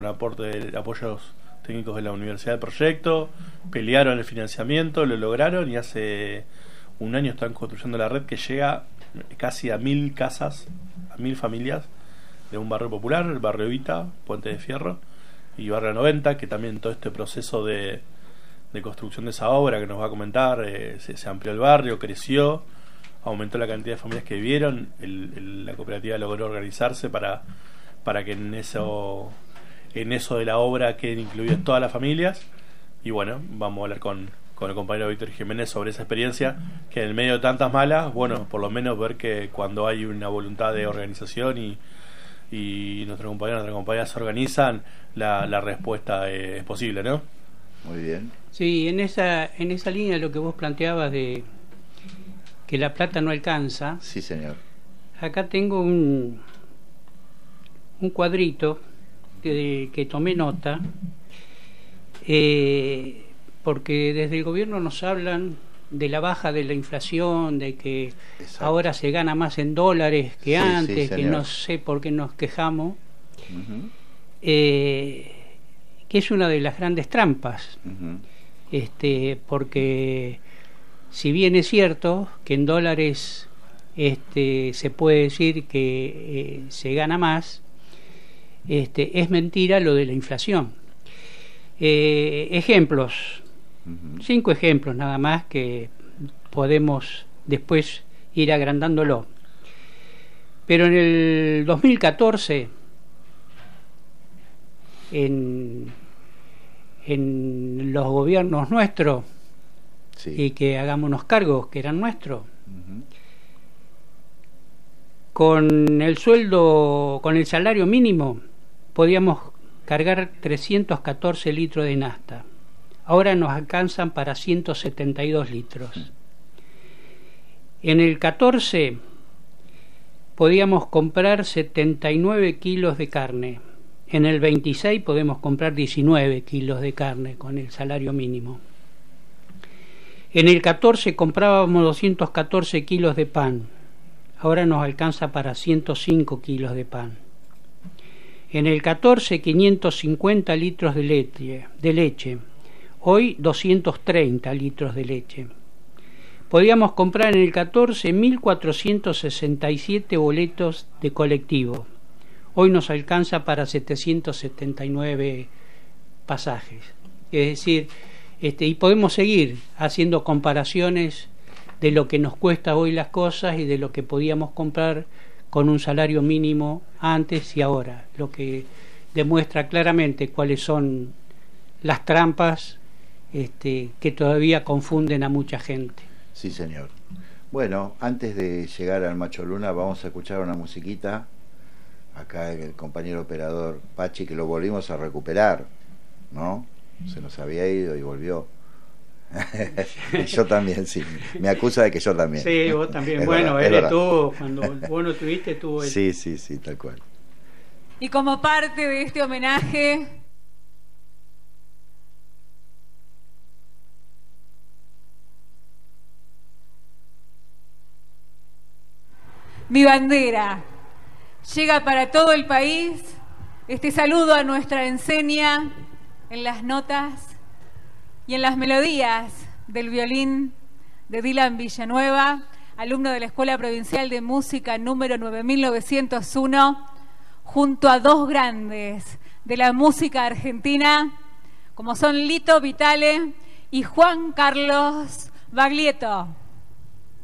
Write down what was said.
aporte de apoyos técnicos de la Universidad del Proyecto, pelearon el financiamiento, lo lograron y hace un año están construyendo la red que llega casi a 1000 casas, a 1000 familias de un barrio popular, el barrio Evita, Puente de Fierro, y barrio 90, que también todo este proceso de construcción de esa obra que nos va a comentar, se amplió el barrio, creció, aumentó la cantidad de familias que vivieron, la cooperativa logró organizarse para que en eso de la obra queden incluidas todas las familias. Y bueno, vamos a hablar con el compañero Víctor Jiménez sobre esa experiencia, que en el medio de tantas malas, bueno, por lo menos ver que cuando hay una voluntad de organización y nuestros compañeros y nuestras compañeras se organizan, la respuesta es posible, ¿no? Muy bien. Sí, en esa línea lo que vos planteabas de que la plata no alcanza. Sí, señor. Acá tengo un cuadrito que tomé nota, porque desde el gobierno nos hablan de la baja de la inflación, de que Exacto. Ahora se gana más en dólares que antes, sí, que no sé por qué nos quejamos, que es una de las grandes trampas, porque si bien es cierto que en dólares se puede decir que se gana más, es mentira lo de la inflación. Ejemplos, 5 ejemplos nada más que podemos después ir agrandándolo. Pero en el 2014, en los gobiernos nuestros, sí, y que hagámonos cargo que eran nuestros, con el sueldo, con el salario mínimo, podíamos cargar 314 litros de nafta. Ahora nos alcanzan para 172 litros. En el 14 podíamos comprar 79 kilos de carne. En el 26 podemos comprar 19 kilos de carne con el salario mínimo. En el 14 comprábamos 214 kilos de pan. Ahora nos alcanza para 105 kilos de pan. En el 14, 550 litros de leche. Hoy 230 litros de leche. Podíamos comprar en el 14 1.467 boletos de colectivo. Hoy nos alcanza para 779 pasajes. Es decir, y podemos seguir haciendo comparaciones de lo que nos cuesta hoy las cosas y de lo que podíamos comprar con un salario mínimo antes y ahora, lo que demuestra claramente cuáles son las trampas que todavía confunden a mucha gente. Sí, señor. Bueno, antes de llegar al Macho Luna, vamos a escuchar una musiquita. Acá el compañero operador Pachi, que lo volvimos a recuperar, ¿no? Se nos había ido y volvió. Y yo también, sí. Me acusa de que yo también. Sí, vos también. Es Bueno, verdad, él estuvo, cuando vos no estuviste, estuvo él. Sí, sí, sí, tal cual. Y como parte de este homenaje, mi bandera llega para todo el país. Este saludo a nuestra enseña en las notas y en las melodías del violín de Dylan Villanueva, alumno de la Escuela Provincial de Música número 9901, junto a dos grandes de la música argentina, como son Lito Vitale y Juan Carlos Baglietto.